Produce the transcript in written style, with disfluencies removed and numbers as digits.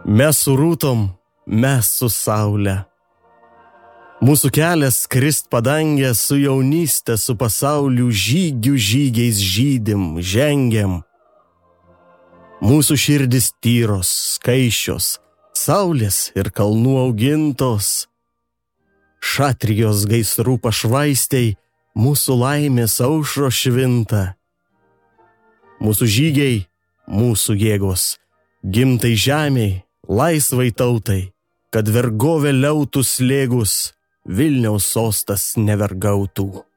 Mes su rūtom, mes su saule. Mūsų kelias krist padangę su jaunystė, su pasauliu žygiais žydim, žengiam. Mūsų širdis tyros, skaičios, saulės ir kalnų augintos. Šatrijos gaisrų pašvaistei, mūsų laimės aušro švinta. Mūsų žygiai, mūsų jėgos, gimtai žemiai, laisvai tautai, kad vergovė liautų slėgus, Vilniaus sostas nevergautų.